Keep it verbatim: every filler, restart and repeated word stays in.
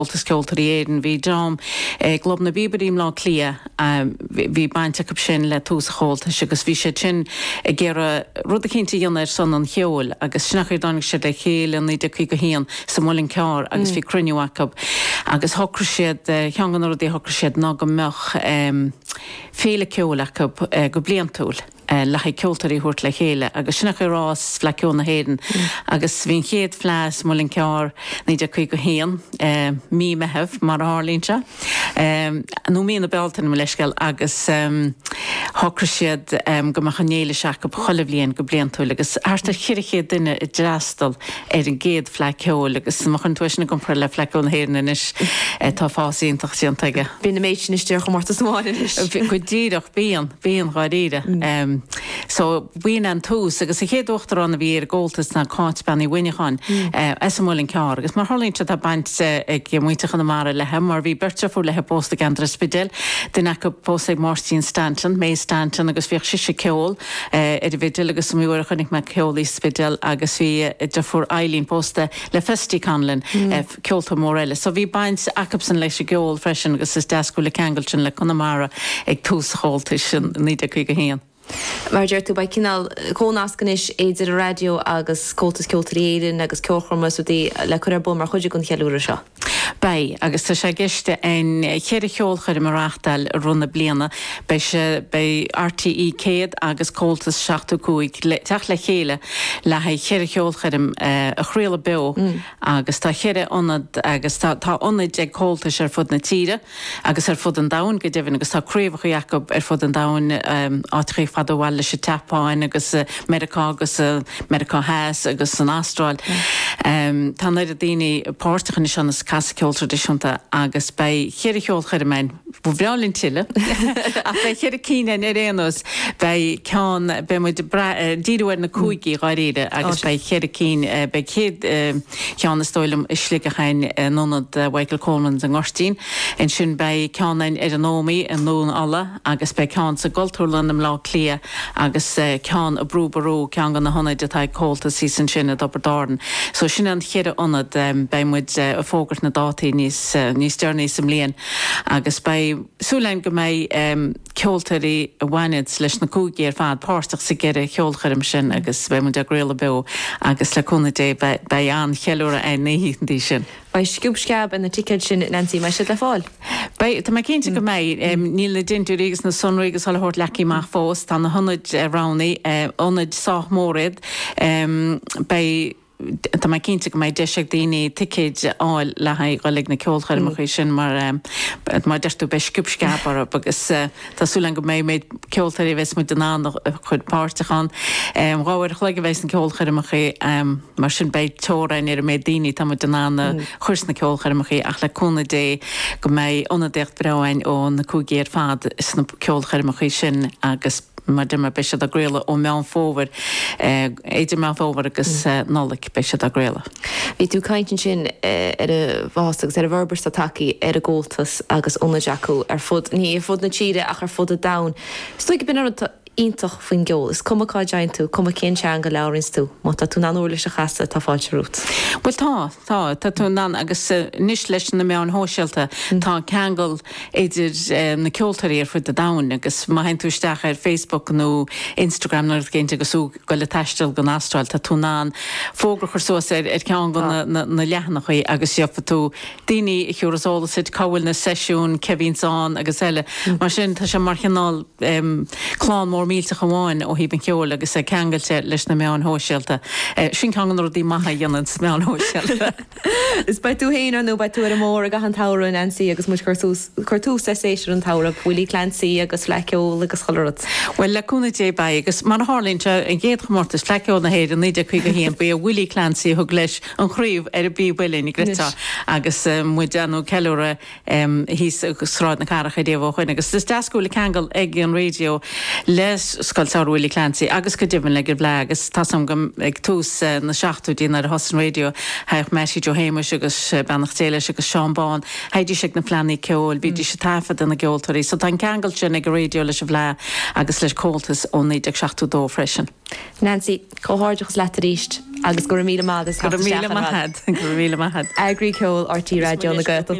Oltas Ceoltaríéireann bhí dom glob na bíbaríim lá clia bhí bainte go sin le tús chomhaltais agus bhí sé sin ggéire rud a cinnta dhéanamh son an cheol agus sinach dánig sé le chéile ní de chu go híon sa mólinn ceár agus bhí cruniuachab agus thocra siad cheangan rud é thocra siad ná go meach féle ceolachab go bliantúil. Lecha ceoltarí thuirt le chéile, agus sinna chu rás fleiciúna héan, agus bhín chéad fleas mólinn ceár ní de chu go héan, mí mehebh mar hálínse. Nó mína beltain me leisceil agus thocra siad go chanéile seach go cholah blion go bliantúil, agus airtar chiirichéad duine i drastal ar an géad fleiciúil, agus machchan tuisna go le fleiciúna héan inis tá fásaíontach sí an taige. Bhí na méid sin is dear go martas máin inis. Go ddíireach bíon, bíon gáíre. So bhuiin an tús agus i chéad uachtar anna bhí ar ggóiltas na cáit benna bhuiineáin as an mólinn ceár, agus mar tholínte tá baint ag muoiteach an mara lethe, mar bhí birte fú lethe post ag Andra Spidel, duine go post ag Martin Stanton, May Stanton agus bhíoh siise ceol ar bhidil agus múir chunig me ceolaí Spidel agus bhí de fór Eileen posta le festí canlin ceolta mór eile. So bhí baint acapsan leis a geol freisin agus is deascú le Cangleton le Connemara ag tús chomhaltais sin ní de chuig go héan. Mar deir tú ba cinál cónascanis éidir a radio agus cótas Ceoltaríéireann agus ceolchormas le chur ar bun mar chuide gon chealúra seo. Bei, agus tá sé giste an chéad cheolchair marachtal runna bliana bei se bei R T E céad agus cótas seachtú cúig teach le chéile le ha chéad cheolchairm a chréile beo agus tá chéad onad agus tá onad ag cótas ar fud na tíre agus ar fud an dain go deimhin agus tá créomh Jacob ar fud an dain átrií fad bhil le sé tapáin agus America agus America House agus an Astráil. Tá nair a daoine páirtachan is an casa ceol tradiisiúnta agus bei chéad cheolchair mein bú bhreálinn tiile a bei chéad cíine ar réanos bei ceán bei mu díúir na cúigi gáíide agus bei chéad cín bei chéad ceán na stoilm isligachain nonad Michael Coleman an Orstín en sin bei ceánain ar an nóí an nún alla agus bei ceán sa Goltúlan am lá clia agus ceán a brúbarú cean gan na honnaid atá cóilta sí san sinna dobardáin. So sin an chéad onad bei muid a fógart na dátaí níos níos dearnaí sem líon agus bei súlein go méid ceoltarí a bhainid leis na cúigi ar fad páirteach sa gcéire cheolchairm sin agus bei muid a gréile beo agus le cúna dé bei an chealúra a naíhtí sin. Bei sciúbsceab in na ticeid sin Nancy mai se le fáil. Bei tá mai cinnte go méid níl le dinú agus na sonraígus hall hort lecí mar fós tá na honnaid ránaí onid sách mórid bei Tá mai cinnte go méid deisiach daoine ticeid áil le haid gálig na ceolchairm chu sin mar mar deirtú bei sciúbsceab agus tásúlan go méid méid ceoltarí bheits mu den an chud páirteachán. Ráir chléige bheits na ceolchairm chu mar sin beid tórain ar méid daoine tá mu den an chus na ceolchairm chu ach le cúna dé go méid onadécht breáin ó na cúgi ar fad is na ceolchairm chu sin agus mar dimar beisiad a gréile ó meán fóver éidir meán fóver agus nólaigh beisiad a gréile. Bhí tú caiintin sin ar a bhástagus ar a bharbar sa taí ar a ggóiltas agus óna Jackú ar fud ní ar fud na tíre ach ar fud a dain. Stoig bin ar ítach faoin geol, is cumá dein tú, cumá cén teanga leirins tú, má tá tú anúla se chasa tá fáilte rút. Well tá, tá, tá tú ná agus níos leis na meán hóisialta tá ceangal éidir na ceoltarí ar fud a dain agus má hain túisteach ar Facebook nó Instagram nó géint agus ú go le teistil go Astráil tá tú ná fógra chur suas ar cean go na lehanach chuí agus siopa tú daoine i chiúrasála sid cabhfuil na seisiún Kevinán agus eile mar sin tá sé mar chinál chlán mór mílte goháin ó híban ceol agus é ceangailte leis na meán hóisialta. Sin ceangan ruí maithe dhéanaan meán hóisialta. Is bei tú héanaar nó bei tú ar mór a gahan tára an Nancy agus mu chuirtú séisiir an tára bhuilí Clancy agus fleiceol agus chorat. Well leúna dé ba agus mar hálínte an géad chomórtas fleiceol na héad an níidir chuig go héan bu a bhuilí Clancy thug leis an chríomh ar a bí bhuilín i grita agus mu deanú ceúra hís agus sráid na caracha déobh chuin agus is deascúla ceangal ag an radio le scoiltear Willie Clancy agus go dibhan le gur bhla agus tasam go ag tús na seachtú dína ar Hosan Radio haich meisi Jo Hamish agus Bannach Taylor agus Sean Bond haidí sig na fleannaí ceol bídí sé tafad na geoltarí so tá ceangal sin ag radio leis a bhla agus leis cóiltas ó níd ag seachtú dó freisin. Nancy, cóháideachs leat a ríist agus go mí mád is go míle maihad go míle maihad. Agri ceol ortí radio na go